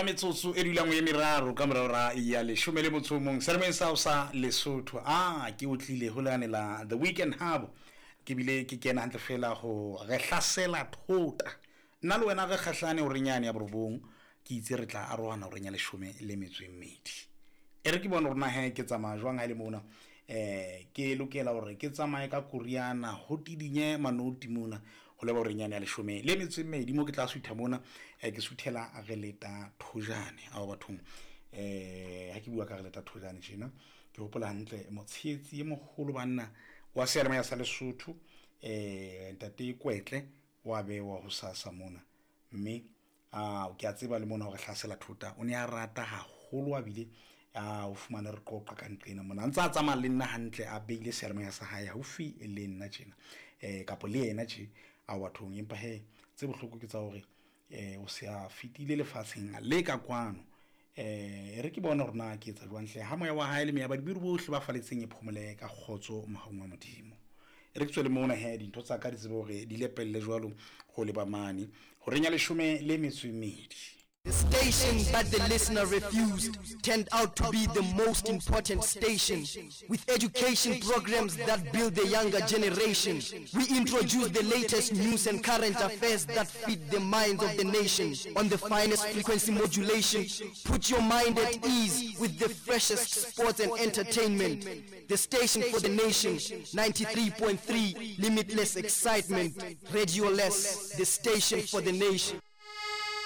ba metsotso e dulang e meraro ka morara ya le shome le motsomong sermeng sa Lesotho ke utlile ho lanela the weekend hub ke bile ke kena hantle fela ho re hlasela thota nna le wena re kgahlane o renyane ya borobong ke itse re tla arohana o renya le shome le metswe mmedi re ke bona rona he ke tsamaya jwang ha ile mona ke lokela hore ke tsamaye ka Koreana ho tidinye manoti mona ho le ba renyane ya le shome le metswe mmedi mo ke tla sutha mona ke suthela a re leta thojane a bathong ha ke bua ka re leta thojane tjena ke hopola hantle motshetsi e mogolo banna wa serema ya sa Lesotho ntate Kwetle wa bewa ho sasa mona mme o ke a tseba le mona hore hlasela thota o ne a rata haholo wa bile o fumane re qoqa ka ntlena mona ntsa tsamaya le nna hantle a beile serema ya sa hae haufi le nna tjena kapo le yena tje a bathong empa he tse bohloko ke tsa hore o se a fitile lefatsheng le ka kwano re ke bona rona ke etsa jwang hle ha moya wa hae le meya ba dibiru bohle ba faletseng e phomole ka khotso mahaung wa modimo re tswele mona he dintho tsa ka di tsebe hore di lepelle jwalo go le ba mane ho renya le shome le metswe mmedi. The station that the listener refused turned out to be the most important station, with education programs that build the younger generation. We introduce the latest news and current affairs that fit the minds of the nation on the finest frequency modulation. Put your mind at ease with the freshest sports and entertainment. The station for the nation, 93.3, limitless excitement. Radio Less, the station for the nation.